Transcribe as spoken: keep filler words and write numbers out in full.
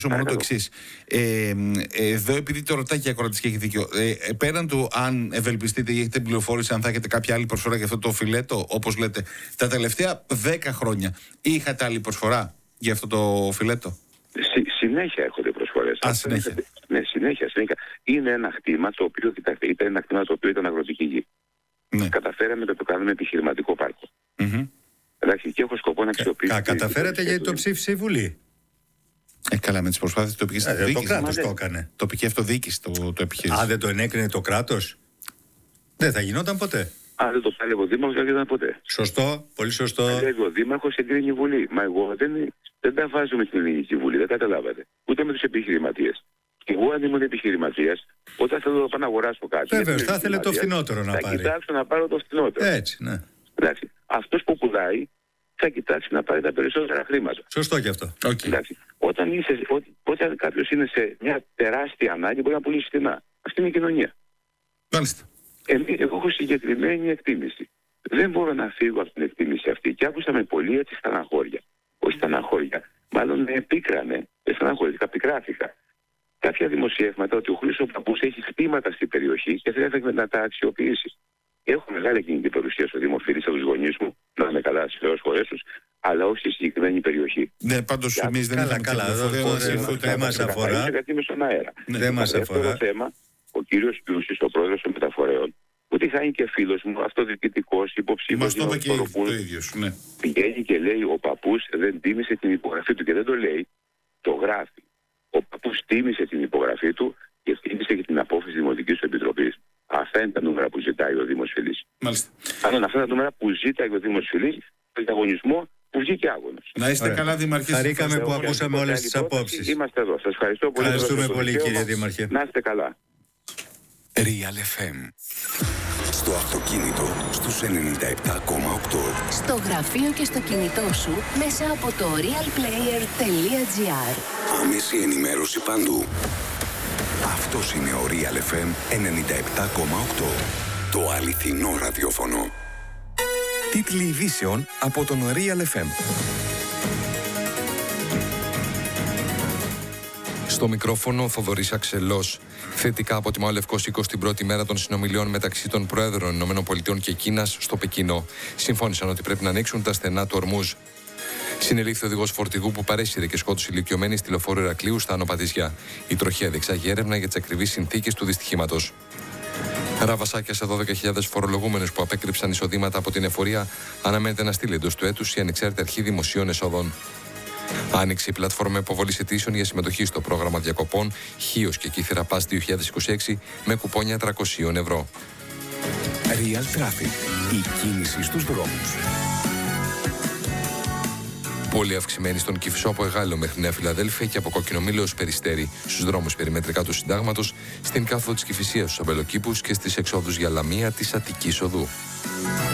μόνο το εξής. Ε, εδώ, επειδή το ρωτάει και η ακροατής και έχει δίκιο, ε, πέραν του αν ευελπιστείτε ή έχετε πληροφόρηση αν θα έχετε κάποια άλλη προσφορά για αυτό το φιλέτο, όπως λέτε, τα τελευταία δέκα χρόνια είχατε άλλη προσφορά για αυτό το φιλέτο? Συ, συνέχεια έρχονται προσφορές. Α, συνέχεια. Ναι, συνέχεια, συνέχεια. Είναι ένα χτήμα το οποίο, κοιτάξτε, ήταν ένα χτήμα το οποίο ήταν αγροτική γη. Ναι. Καταφέραμε να το κάνουμε επιχειρηματικό πάρκο. Mm-hmm. Εντάξει, και έχω σκοπό να αξιοποιήσω. Κα, καταφέρατε γιατί το ψήφισε η Βουλή. Ε, καλά, με τις προσπάθειες της τοπικής αυτοδιοίκησης. Το κράτος το έκανε. Τοπική αυτοδιοίκηση το, το επιχείρησε. Α, δεν το ενέκρινε το κράτος, δεν θα γινόταν ποτέ. Α, δεν το πάλευε ο Δήμαρχος, δεν γινόταν ποτέ. Σωστό, πολύ σωστό. Παλεύει ο Δήμαρχος, εγκρίνει η Βουλή. Μα εγώ δεν, δεν τα βάζω με την ελληνική Βουλή, δεν καταλάβατε. Ούτε με τους επιχειρηματίες. Και εγώ, αν ήμουν επιχειρηματίας, όταν θέλω να πάω να αγοράσω κάτι. Βεβαίως, θα ήθελε το φθηνότερο να θα πάρει. Θα κοιτάξω να πάρω το φθηνότερο. Έτσι, ναι. Εντάξει. Αυτός που πουλάει θα κοιτάξει να πάρει τα περισσότερα χρήματα. Σωστό και αυτό. Okay. Εντάξει. Όταν, είσαι, ό, όταν κάποιος είναι σε μια τεράστια ανάγκη, μπορεί να πουλήσει φθηνά. Αυτή είναι η κοινωνία. Μάλιστα. Εμείς, εγώ έχω συγκεκριμένη εκτίμηση. Δεν μπορώ να φύγω από την εκτίμηση αυτή. Και άκουσα με πολύ έτσι στεναχώρια. Όχι στεναχώρια. Μάλλον με επίκρανε. Δεν στεναχώρηθηκα, πικράφηκα. Κάποια δημοσιεύματα ότι ο Χρήστος Παππούς έχει χτήματα στην περιοχή και θα έπρεπε να τα αξιοποιήσει. Έχω μεγάλη κινητή παρουσία στο Δήμο Φίλης από τους γονείς μου, να είμαι καλά στις θεώσεις χωρές τους, αλλά όχι στη συγκεκριμένη περιοχή. Ναι, πάντως εμείς δεν έχουμε καλά, δεν μας αφορά. Δεν μας αφορά. θέμα, ο κύριος Πιούσης, ο πρόεδρος των μεταφορέων, ότι θα είναι και φίλος μου, αυτοδιοικητικός, υποψήφιος, μας το είπε το ίδιο, ναι. Πηγαίνει και λέει ο Παππούς δεν τίμησε την υπογραφή του και δεν το λέει, το γράφει. Ο Παππούς τίμησε την υπογραφή του και τίμησε και την απόφαση Δημοτικής Επιτροπής. Αυτά είναι τα νούμερα που ζητάει ο Δήμος Φιλής. Μάλιστα. Αν είναι αυτά τα νούμερα που ζητάει ο Δήμος Φιλής, τον αγωνισμό που βγήκε άγωνος. Να είστε Ωραία. καλά, Δήμαρχε. Χαρήκαμε που ακούσαμε όλες τις απόψεις. Είμαστε εδώ. Σας ευχαριστώ πολύ. Ευχαριστούμε πολύ, κύριε Δήμαρχε. Να είστε καλά. Real εφ εμ. Στο αυτοκίνητο στους ενενήντα επτά κόμμα οκτώ. Στο γραφείο και στο κινητό σου μέσα από το real player τελεία τζι άρ. Άμεση ενημέρωση παντού. Αυτός είναι ο Real εφ εμ ενενήντα επτά κόμμα οκτώ. Το αληθινό ραδιόφωνο. Τίτλοι ειδήσεων από τον Real εφ εμ. Στο μικρόφωνο Θοδωρής Αξελός. Θετικά αποτιμά ο Λευκός Οίκος την πρώτη μέρα των συνομιλιών μεταξύ των Προέδρων ΗΠΑ και Κίνας στο Πεκίνο. Συμφώνησαν ότι πρέπει να ανοίξουν τα στενά του Ορμούζ. Συνελήφθη ο οδηγός φορτηγού που παρέσυρε και σκότωσε ηλικιωμένη στη λεωφόρο Ηρακλείου στα Άνω Παδίσια. Η τροχέα διεξάγει έρευνα για τις ακριβείς συνθήκες του δυστυχήματος. Ραβασάκια σε δώδεκα χιλιάδες φορολογούμενους που απέκρυψαν εισοδήματα από την εφορία αναμένεται να στείλει εντός του έτους η Ανεξάρτητη Αρχή Δημοσίων Εσόδων. Άνοιξε η πλατφόρμα υποβολής αιτήσεων για συμμετοχή στο πρόγραμμα διακοπών Χίος και Κύθυρα Pass δύο χιλιάδες είκοσι έξι με κουπόνια τριακόσια ευρώ. Real Traffic. Η κίνηση στους δρόμους. Πολύ αυξημένη στον Κηφισό από Εγάλεο μέχρι Νέα Φιλαδέλφια και από Κοκκινομήλαιο ως Περιστέρι, στους δρόμους περιμετρικά του Συντάγματος, στην κάθοδο της Κηφισίας στους Αμπελοκήπους και στις εξόδους για Λαμία της Αττικής Οδού.